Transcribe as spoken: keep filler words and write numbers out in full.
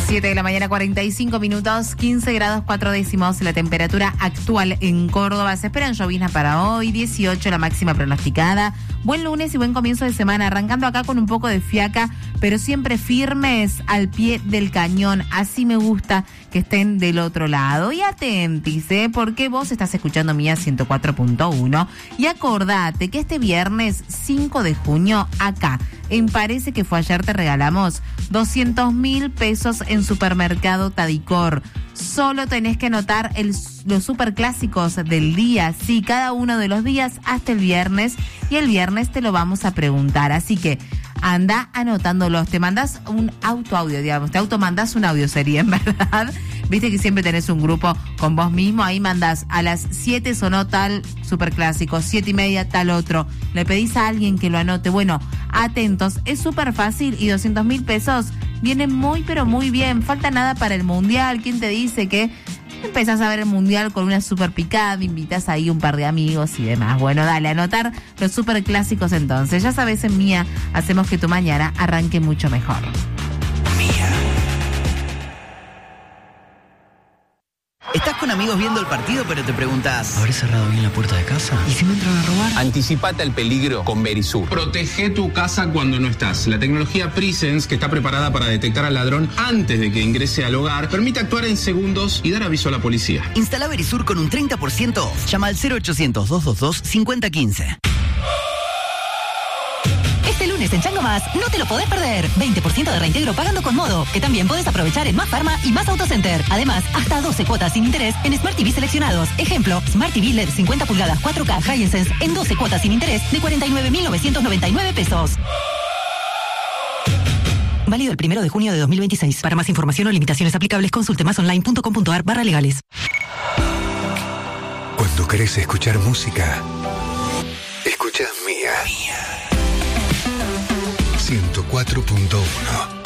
siete de la mañana, cuarenta y cinco minutos, quince grados cuatro décimos la temperatura actual en Córdoba. Se esperan lloviznas para hoy, dieciocho la máxima pronosticada. Buen lunes y buen comienzo de semana, arrancando acá con un poco de fiaca, pero siempre firmes al pie del cañón. Así me gusta que estén del otro lado. Y atentis, ¿eh? Porque vos estás escuchando Mía ciento cuatro punto uno. Y acordate que este viernes cinco de junio, acá, en Parece que fue ayer, te regalamos doscientos mil pesos en Supermercado Tadicor. Solo tenés que anotar el, los superclásicos del día, sí, cada uno de los días hasta el viernes, y el viernes te lo vamos a preguntar. Así que anda anotándolos, te mandás un auto audio, digamos, te automandás un audio sería, en verdad. Viste que siempre tenés un grupo con vos mismo, ahí mandás a las siete sonó tal superclásico, siete y media tal otro, le pedís a alguien que lo anote. Bueno, atentos, es súper fácil y doscientos mil pesos viene muy pero muy bien. Falta nada para el mundial. ¿Quién te dice que empezás a ver el mundial con una super picada, invitas ahí un par de amigos y demás? Bueno, dale, anotar los super clásicos entonces. Ya sabes, en Mía hacemos que tu mañana arranque mucho mejor. Mía. Estás con amigos viendo el partido, pero te preguntas, ¿habré cerrado bien la puerta de casa? ¿Y si me entran a robar? Anticipate al peligro con Verisur. Protege tu casa cuando no estás. La tecnología Presence, que está preparada para detectar al ladrón antes de que ingrese al hogar, permite actuar en segundos y dar aviso a la policía. Instala Verisur con un treinta por ciento off. Llama al cero ochocientos, doscientos veintidós, cincuenta quince. Este lunes en Chango Más, no te lo podés perder. veinte por ciento de reintegro pagando con Modo, que también podés aprovechar en Más Pharma y Más Autocenter. Además, hasta doce cuotas sin interés en Smart T V seleccionados. Ejemplo, Smart T V L E D cincuenta pulgadas cuatro K Hisense en doce cuotas sin interés de cuarenta y nueve mil novecientos noventa y nueve pesos. Válido el primero de junio de dos mil veintiséis. Para más información o limitaciones aplicables, consulte masonline.com.ar barra legales. Cuando querés escuchar música, escuchás Mía. ciento cuatro punto uno.